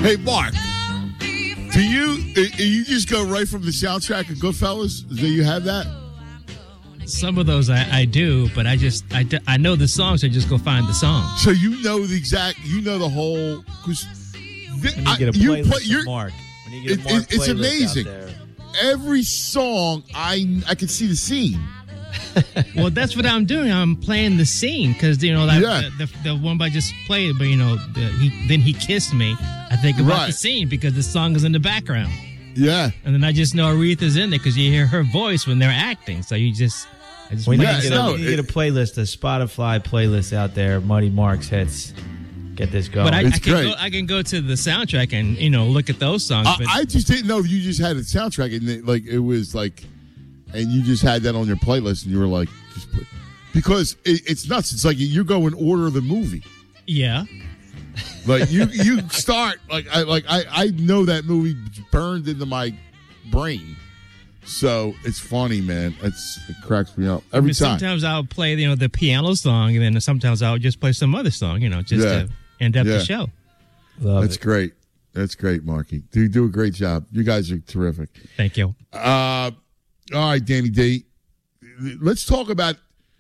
Hey, Mark, do you just go right from the soundtrack of Goodfellas? Do you have that? Some of those I do, but I know the songs. I just go find the song. So you know the whole. When you get a playlist of Mark. When you get a Mark it's playlist amazing. out there. Every song, I can see the scene. Well, that's what I'm doing. I'm playing the scene because the one I just played, but he kissed me. I think about the scene because the song is in the background. Yeah, and then I just know Aretha's in there because you hear her voice when they're acting. So you just. We need to get a playlist, a Spotify playlist out there. Muddy Mark's hits. Get this going. But I can go to the soundtrack and look at those songs. But I just didn't know if you just had a soundtrack and it was like, and you just had that on your playlist and you were like, because it's nuts. It's like you go in order of the movie. Yeah. Like you start I know that movie burned into my brain. So it's funny, man. It cracks me up every time. Sometimes I'll play, the piano song, and then sometimes I'll just play some other song, to end up the show. That's great. That's great, Marky. You do a great job. You guys are terrific. Thank you. All right, Danny D. Let's talk about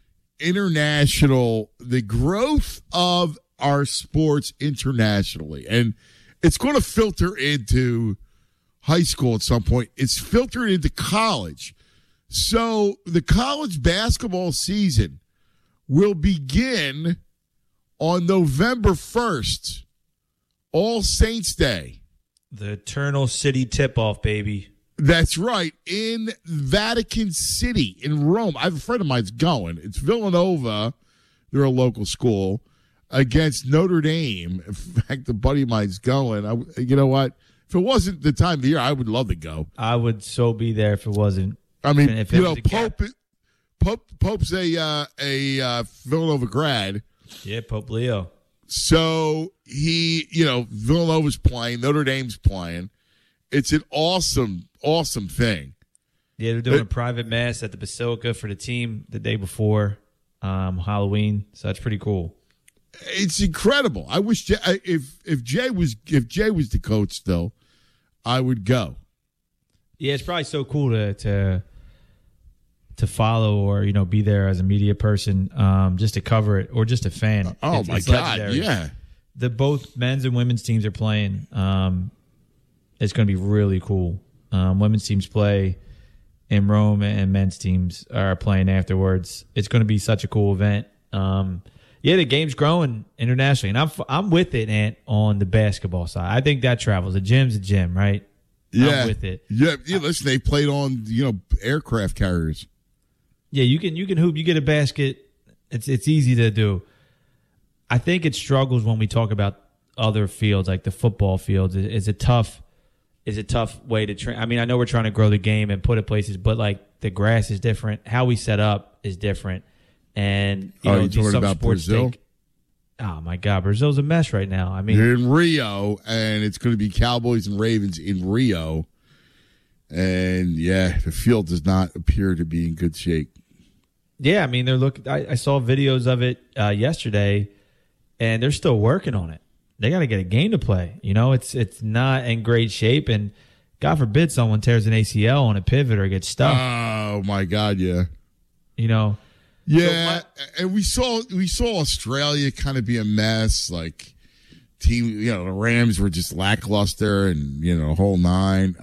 the growth of our sports internationally, and it's going to filter into high school at some point. It's filtered into college. So the college basketball season will begin on November 1st, All Saints Day. The Eternal City tip-off, baby. That's right, in Vatican City in Rome. I have a friend of mine's going. It's Villanova. They're a local school against Notre Dame. In fact, a buddy of mine's going. You know what? If it wasn't the time of the year, I would love to go. I would so be there if it wasn't. I mean, Pope's a Villanova grad. Yeah, Pope Leo. So Villanova's playing, Notre Dame's playing. It's an awesome, awesome thing. Yeah, they're doing a private mass at the Basilica for the team the day before Halloween. So that's pretty cool. It's incredible. I wish if Jay was the coach still, I would go. Yeah, it's probably so cool to follow or be there as a media person, just to cover it or just a fan. Oh my God! Legendary. Yeah, both men's and women's teams are playing. It's going to be really cool. Women's teams play in Rome and men's teams are playing afterwards. It's going to be such a cool event. Yeah, the game's growing internationally, and I'm with it, Ant, on the basketball side. I think that travels. A gym's a gym, right? Yeah, I'm with it. Yeah. Listen, they played on aircraft carriers. Yeah, you can hoop. You get a basket. It's easy to do. I think it struggles when we talk about other fields like the football fields. It's a tough way to train. I mean, I know we're trying to grow the game and put it places, but like the grass is different. How we set up is different. And you talking about Brazil? Oh my God, Brazil's a mess right now. I mean, they're in Rio, and it's going to be Cowboys and Ravens in Rio, and the field does not appear to be in good shape. Yeah, I mean, I saw videos of it yesterday, and they're still working on it. They got to get a game to play. It's not in great shape, and God forbid someone tears an ACL on a pivot or gets stuck. Oh my God, yeah. Yeah, and we saw Australia kind of be a mess. Like team, the Rams were just lackluster, and a whole nine.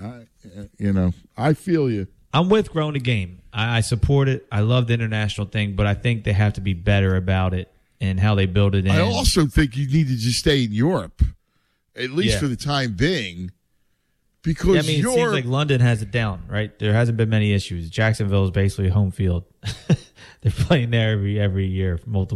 I feel you. I'm with growing the game. I support it. I love the international thing, but I think they have to be better about it and how they build it in. I also think you need to just stay in Europe, at least for the time being, because it seems like London has it down, right? There hasn't been many issues. Jacksonville is basically home field. They're playing there every year for multiple